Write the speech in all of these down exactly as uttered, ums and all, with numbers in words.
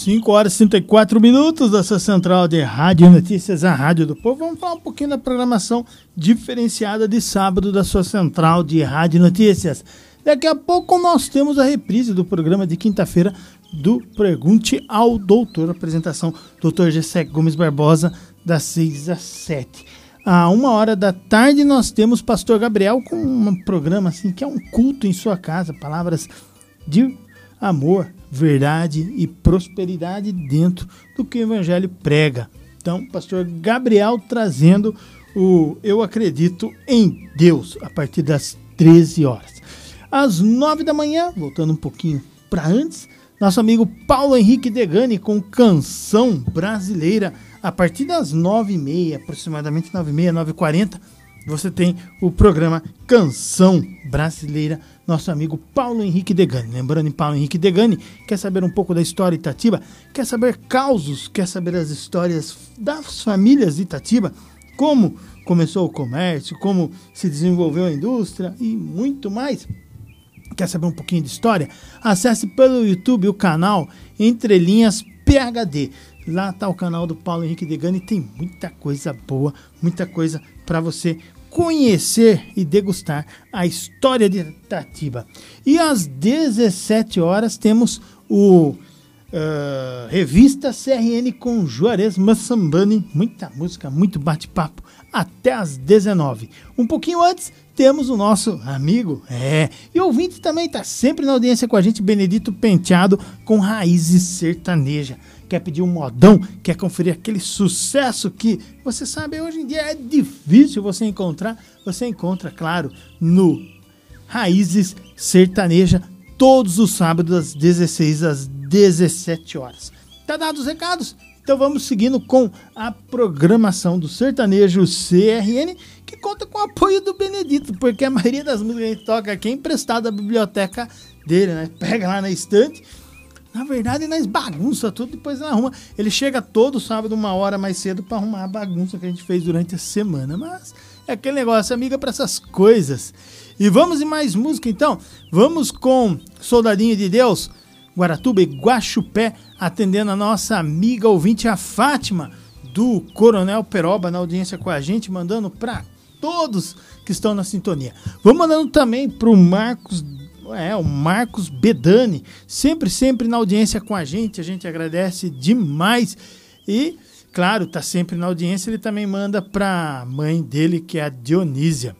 cinco horas e trinta e quatro minutos da sua central de Rádio Notícias, a Rádio do Povo. Vamos falar um pouquinho da programação diferenciada de sábado da sua central de Rádio Notícias. Daqui a pouco nós temos a reprise do programa de quinta-feira do Pergunte ao Doutor. Apresentação doutor Gessé Gomes Barbosa, das seis às sete. À uma hora da tarde nós temos Pastor Gabriel com um programa assim que é um culto em sua casa. Palavras de amor, verdade e prosperidade dentro do que o Evangelho prega. Então, Pastor Gabriel trazendo o Eu Acredito em Deus, a partir das treze horas. Às nove da manhã, voltando um pouquinho para antes, nosso amigo Paulo Henrique Degani com Canção Brasileira. A partir das nove e meia, aproximadamente nove e meia, nove e quarenta, você tem o programa Canção Brasileira, nosso amigo Paulo Henrique Degani. Lembrando, em Paulo Henrique Degani, quer saber um pouco da história de Itatiba? Quer saber causos? Quer saber as histórias das famílias de Itatiba? Como começou o comércio? Como se desenvolveu a indústria? E muito mais. Quer saber um pouquinho de história? Acesse pelo YouTube o canal Entre Linhas P H D. Lá está o canal do Paulo Henrique Degani. Tem muita coisa boa, muita coisa para você conhecer e degustar a história de Itatiba. E às dezessete horas temos o uh, Revista C R N com Juarez Massambani. Muita música, muito bate-papo até às dezenove. Um pouquinho antes temos o nosso amigo, é, e ouvinte também está sempre na audiência com a gente, Benedito Penteado com Raízes Sertaneja. Quer pedir um modão, quer conferir aquele sucesso que, você sabe, hoje em dia é difícil você encontrar. Você encontra, claro, no Raízes Sertaneja, todos os sábados, das dezesseis às dezessete horas. Tá dados os recados? Então vamos seguindo com a programação do Sertanejo C R N, que conta com o apoio do Benedito, porque a maioria das músicas que a gente toca aqui é emprestada da biblioteca dele, né? Pega lá na estante. Na verdade, nós bagunça tudo, depois ele arruma. Ele chega todo sábado, uma hora mais cedo, para arrumar a bagunça que a gente fez durante a semana. Mas é aquele negócio, amiga, para essas coisas. E vamos em mais música, então. Vamos com Soldadinho de Deus, Guaratuba e Guaxupé, atendendo a nossa amiga ouvinte, a Fátima, do Coronel Peroba, na audiência com a gente, mandando para todos que estão na sintonia. Vamos mandando também para o Marcos... É, o Marcos Bedani, sempre, sempre na audiência com a gente, a gente agradece demais. E, claro, tá sempre na audiência, ele também manda pra mãe dele, que é a Dionísia.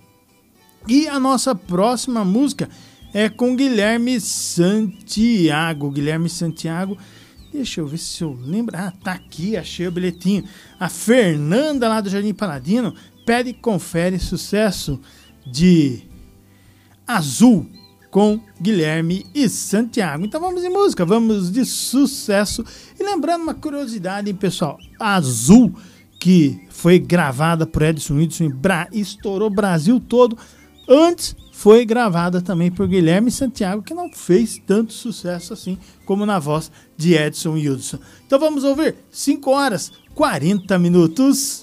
E a nossa próxima música é com Guilherme Santiago. Guilherme Santiago, deixa eu ver se eu lembro. Ah, tá aqui, achei o bilhetinho. A Fernanda, lá do Jardim Paladino, pede e confere sucesso de Azul, com Guilherme e Santiago. Então vamos em música, vamos de sucesso. E lembrando uma curiosidade, hein, pessoal, Azul, que foi gravada por Edson Whitson e estourou o Brasil todo, antes foi gravada também por Guilherme Santiago, que não fez tanto sucesso assim como na voz de Edson Whitson. Então vamos ouvir cinco horas e quarenta minutos.